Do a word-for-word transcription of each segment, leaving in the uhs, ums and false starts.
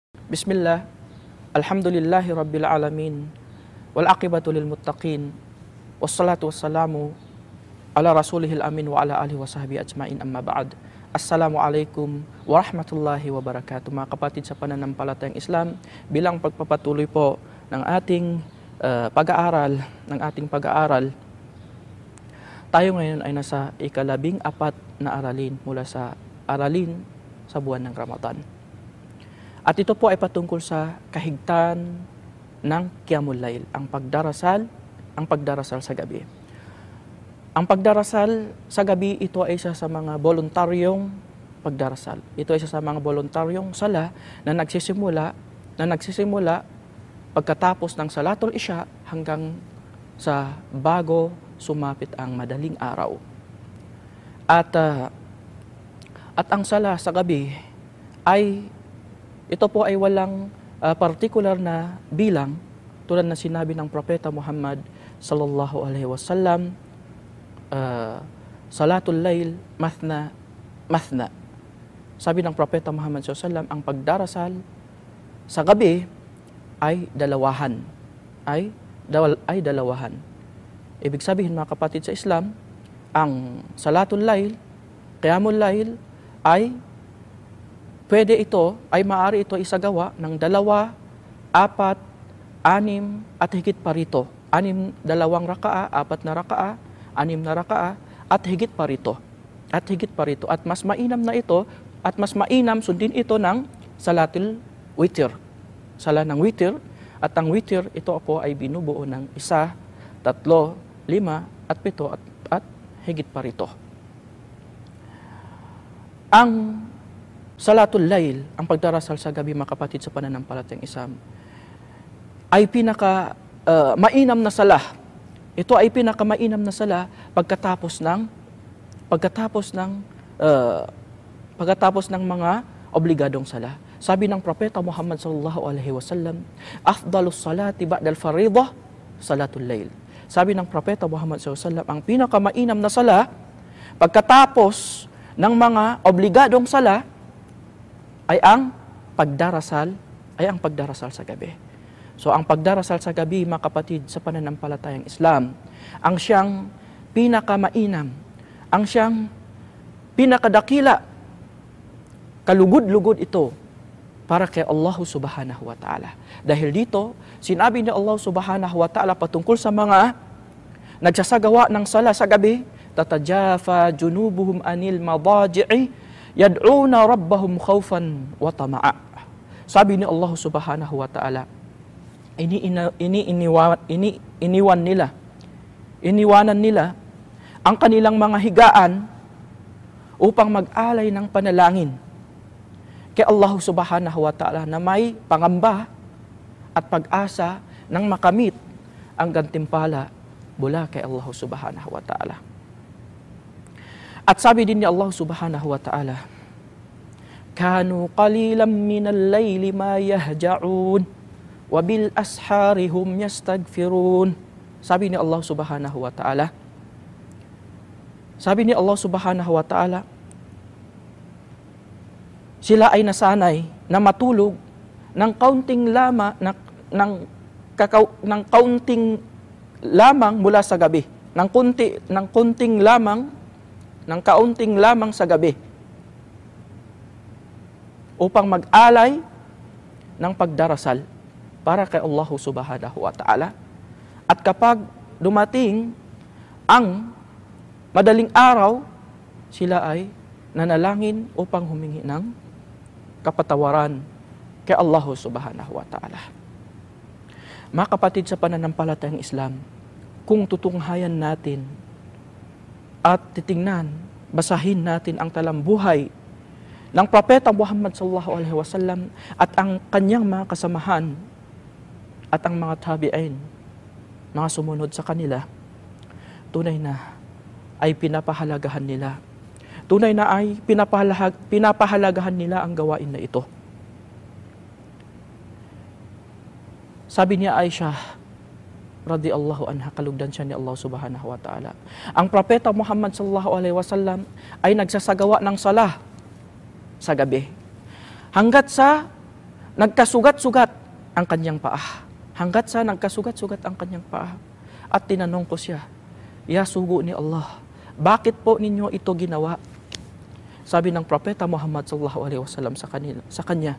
Bismillah, alhamdulillahi rabbil alamin, wal aqibatu lil muttaqin, wassalatu wassalamu ala rasulihil amin wa ala alihi wa sahbihi ajmain, amma ba'd. Assalamualaikum warahmatullahi wabarakatuh. Mga kapatid sa pananampalatayang Islam, bilang pagpapatuloy po ng ating uh, pag-aaral, ng ating pag-aaral, tayo ngayon ay nasa ikalabing apat na aralin mula sa aralin sa buwan ng Ramadan. At ito po ay patungkol sa kahigtan ng Qiyamul Layl, ang pagdarasal, ang pagdarasal sa gabi. Ang pagdarasal sa gabi, ito ay isa sa mga voluntaryong pagdarasal. Ito ay isa sa mga voluntaryong sala na nagsisimula, na nagsisimula pagkatapos ng Salatul Isya hanggang sa bago sumapit ang madaling araw. At uh, at ang sala sa gabi ay ito po ay walang uh, particular na bilang, tulad na sinabi ng Propeta Muhammad sallallahu alaihi wasallam, uh, Salatul Layl mathna mathna. Sabi ng Propeta Muhammad sallallahu alaihi wasallam, ang pagdarasal sa gabi ay dalawahan, ay dawal ay dalawahan. Ibig sabihin, mga kapatid sa Islam, ang Salatul Layl, Qiyamul Layl ay pwede ito, ay maaari ito isagawa ng dalawa, apat, anim, at higit pa rito. Anim, dalawang rakaa, apat na rakaa, anim na rakaa, at higit pa rito. At higit pa rito. At mas mainam na ito, at mas mainam sundin ito ng Salatul Witr. Sala ng Witr, at ang Witr, ito po ay binubuo ng isa, tatlo, lima, at pito, at, at higit pa rito. Ang Salatul Layl, ang pagdarasal sa gabi, mga kapatid sa pananampalatayang Islam, ay pinaka uh, mainam na sala. Ito ay pinaka mainam na sala pagkatapos ng pagkatapos ng uh, pagkatapos ng mga obligadong sala. Sabi ng Propeta Muhammad sallallahu alaihi wasallam, afdalus salati ba'dal fariidah salatul layl. Sabi ng Propeta Muhammad sallallahu alaihi wasallam, ang pinaka mainam na sala pagkatapos ng mga obligadong sala ay ang pagdarasal, ay ang pagdarasal sa gabi. So ang pagdarasal sa gabi, mga kapatid sa pananampalatayang Islam, ang siyang pinakamainam, ang siyang pinakadakila, kalugod-lugod ito para kay Allah subhanahu wa ta'ala. Dahil dito, sinabi ni Allah subhanahu wa ta'ala patungkol sa mga nagsasagawa ng sala sa gabi, tatajafa junubuhum anil madaji'i yad'una rabbahum khawfan wa tama'a. Sabi ni Allah subhanahu wa ta'ala, ini, ina, ini, iniwan, ini iniwan nila, iniwanan nila ang kanilang mga higaan upang mag-alay ng panalangin kay Allah subhanahu wa ta'ala na may pangamba at pag-asa ng makamit ang gantimpala mula kay Allah subhanahu wa ta'ala. At sabi din ni Allah subhanahu wa ta'ala, kanu qalilan minal layli ma yahja'un wa bil ashari hum yastaghfirun. Sabi ni Allah subhanahu wa ta'ala, sabi ni Allah subhanahu wa ta'ala, sila ay nasanay na matulog ng kaunting lama na, ng kakaw, ng kaunting lamang mula sa gabi, ng kunti ng kunting lamang ng kaunting lamang sa gabi upang mag-alay ng pagdarasal para kay Allah subhanahu wa ta'ala. At kapag dumating ang madaling araw, sila ay nanalangin upang humingi ng kapatawaran kay Allah subhanahu wa ta'ala. Mga kapatid sa pananampalatayang Islam, kung tutunghayan natin at titingnan, basahin natin ang talambuhay ng Propeta Muhammad sallallahu alaihi wasallam at ang kanyang mga kasamahan at ang mga tabi'in, mga sumunod sa kanila, tunay na ay pinapahalagahan nila. Tunay na ay pinapahalag, pinapahalagahan nila ang gawain na ito. Sabi niya Aisha radhiyallahu anha, kalugdan siya ni Allah subhanahu wa ta'ala, ang Propeta Muhammad sallallahu alaihi wasallam ay nagsasagawa ng salah sa gabi hanggat sa nagkasugat-sugat ang kanyang paa. Hanggat sa nagkasugat-sugat ang kanyang paa. At tinanong ko siya, Ya sugo ni Allah, bakit po ninyo ito ginawa? Sabi ng Propeta Muhammad sallallahu alaihi wasallam sa kanila, sa kanya,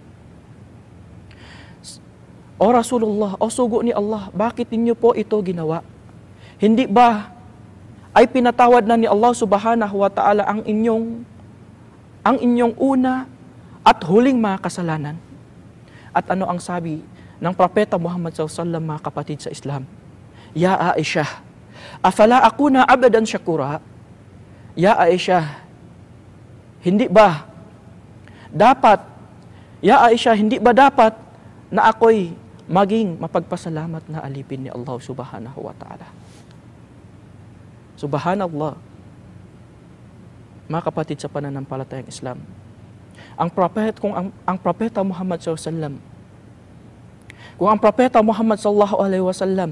O Rasulullah, o sugo ni Allah, bakit ninyo po ito ginawa? Hindi ba ay pinatawad na ni Allah subhanahu wa ta'ala ang inyong ang inyong una at huling mga kasalanan? At ano ang sabi ng Propeta Muhammad sallallahu alaihi wasallam, mga kapatid sa Islam? Ya Aisha, afala akuna abadan syakura? Ya Aisha, hindi ba dapat, Ya Aisha, hindi ba dapat na ako'y maging mapagpasalamat na alipin ni Allah subhanahu wa ta'ala? Subhanallah, mga kapatid sa pananampalatayang Islam, ang prophet, kung ang, ang propeta Muhammad sallallahu alaihi wasallam, kung ang propeta Muhammad sallallahu alaihi wasallam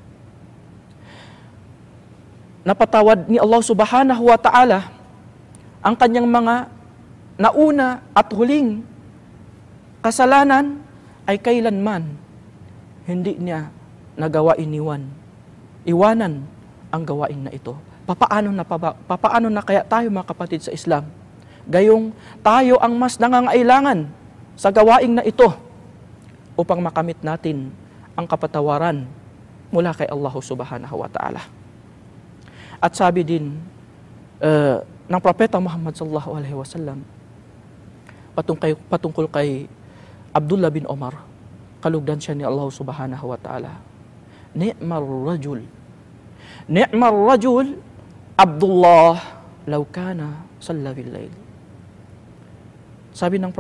napatawad ni Allah subhanahu wa ta'ala ang kanyang mga nauna at huling kasalanan, ay kailanman hindi niya nagawa iniwan, iwanan ang gawain na ito. Papaano na, pa, papaano na kaya tayo, mga kapatid sa Islam? Gayong tayo ang mas nangangailangan sa gawain na ito upang makamit natin ang kapatawaran mula kay Allah subhanahu wa ta'ala. At sabi din uh, ng Propeta Muhammad sallallahu alaihi wasallam patungkol, patungkol kay Abdullah bin Omar, kalugdan siya ni Allah subhanahu wa ta'ala, Ni'mar rajul, Ni'mar rajul Abdullah law kana salla bil lail. Sabi ng